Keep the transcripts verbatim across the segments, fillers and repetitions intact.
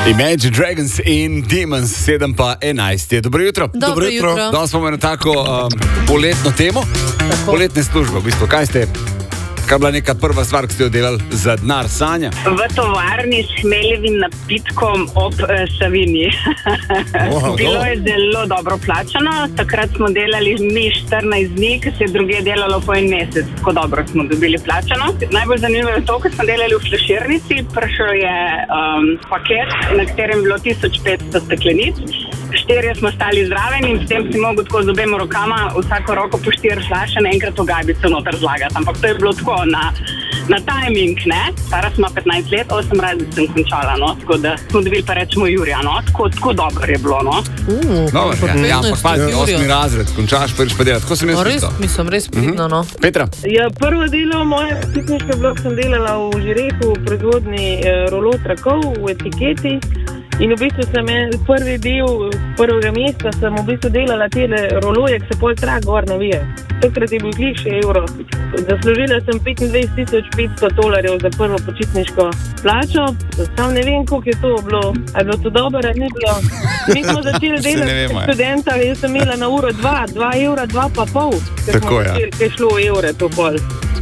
Imagine Dragons in Demons, sedem pa enajst. Dobro jutro. Dobro jutro. Danes smo na tako um, poletno temo, Tako. Poletne službe. V bistvu, kaj ste, kaj je bila neka prva stvar, ki ste jo delali za denar, Sanja? V tovarni s hmeljevim napitkom ob uh, Savinji. Wow, Bilo je zelo dobro plačano. Takrat smo delali mi štirinajst dni, ki se je druge delalo po en mesec. Tako dobro smo dobili plačano. Najbolj zanimivo je to, ko smo delali v flaširnici. Prišel je um, paket, na katerem je bilo tisoč petsto steklenic. Štirje smo stali zraven in s tem si mogel tako z obema rokama vsako roko po štiri flaše naenkrat v gabico noter zlagati. Ampak to je bilo tako na, na timing, ne? Stara smo petnajst let, osem razred sem končala, no? Tako da smo dobili pa rečemo Jurija, no? Tako, tako dobro je bilo, no? Uh, Dobro, ja, ja, ampak pazi, osmi razred, končaš, prvič pa delati. Tako sem jaz res, pisal. mislim, res pridno, no. Petra? Ja, prvo delo moje pikniške blok sem delala v Žireku, v proizvodni eh, rolo trakov, v etiketi. In v bistvu sem prvi del prvega meseca sem v bistvu delala tele roloje, ki se pol trak gor navije. Takrat je bil glih še evro. Zaslužila sem petindvajset tisoč petsto dolarjev za prvo počitniško plačo. Sam ne vem, koliko je to bilo. A je bilo to dobro, ali ni bilo? Mi smo začeli delati študenta, jaz sem imela na uro dva, dva evra, dva pa pol. Tako, ja. Ker je šlo v evre to pol.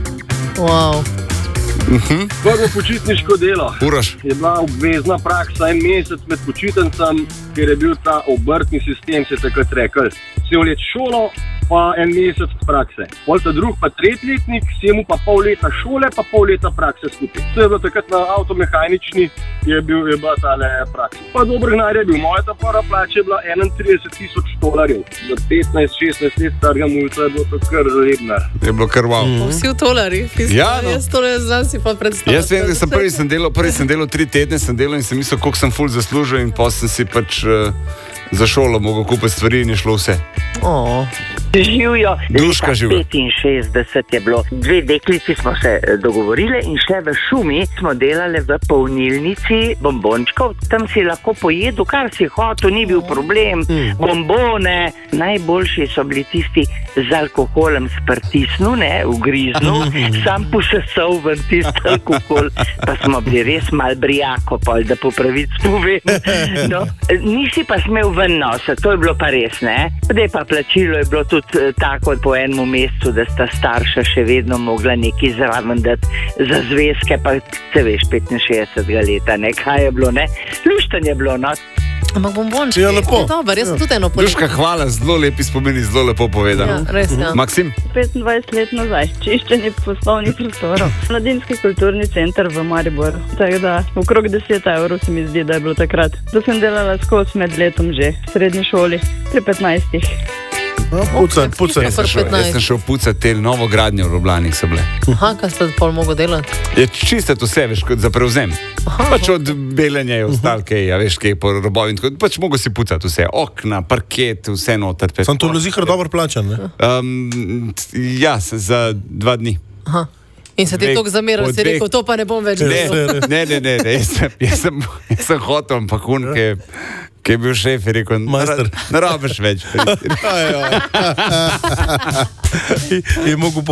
Wow. Uh-huh. Prvo počitniško delo Uroš. je bila obvezna praksa en mesec med počitnicami, ker je bil ta obrtni sistem, se takrat rekel. Si vleč šolo, pa en mesec prakse. Pol ta drug, pa tretletnik, si mu pa pol leta šole, pa pol leta prakse skupaj. To je bilo takrat na avtomehanični, je, bil, je bila tale praksa. Pa dobro gnar je bil. Moja ta prva plača je bila enaintrideset tisoč dolarjev. Za petnajst šestnajst let starega mulca je bilo to kar rednar. Je bilo kar wow. Mm. Vsi v tolarjih. Ja, no. Jaz to ne znam si pa predstavljati. Jaz vem, da sem prvi sem delal, prvi sem delal tri tedne, sem delal in sem mislil, koliko sem ful zaslužil in pa sem si pač uh, za šolo mogel kupiti stvari in je šlo vse. Oh. Živijo, Duška živi. petinšestdeset je bilo. Dve deklici smo se dogovorile in še v šumi smo delali v polnilnici bombončkov. Tam si lahko pojedel, kar si hotel, ni bil problem. Bombone, najboljši so bili tisti z alkoholem sprtisnu, ne, v griznu, sam posesal ven tisti alkohol, pa smo bili res mal brijako, pol, da po pravici povem. No, nisi pa smel ven nositi, to je bilo pa res, ne. Zdaj pa plačilo je bilo tudi tako po enem mesecu, da sta starša še vedno mogla nekaj zraven dati za zvezke, pa se veš, petinšestdesetega leta, ne, kaj je bilo, ne. Luštanje je bilo, no. Ampak bombončki, Ja, lepo. dober, jaz sem tudi eno poletno. Duška, hvala, zelo lepi spomini, zelo lepo povedano. Ja, res, ja. Maksim? petindvajset let nazaj, čiščenje poslovnih prostorov. Mladinski kulturni center v Mariboru. Tako da, okrog deset evrov se mi zdi, da je bilo takrat. To sem delala skozi med letom že, v srednji šoli, pri petnajstih. No, pucaj, pucaj. Jaz sem šel, jaz sem šel pucati te novogradnje v Ljubljani, so bile. Aha, kaj ste pol mogel delati? Je čistet vse, veš, kot za prevzem. Aha, Pač od belenja je ostal, kaj, a veš, kaj po robovi in tako. Pač mogo si pucati vse, okna, parket, vse noter. Sam to bilo zihar dobro plačan, ne? Um, ja, za dva dni. Aha. In se ti Dveh- toliko zameral, po si dveh- rekel, to pa ne bom več Ne, delal. ne, ne, ne, ne. Jaz, sem, jaz, sem, jaz sem hotel, ampak un, ki, ki je bil šef, je rekel, Majster. ne rabiš več. Je mogel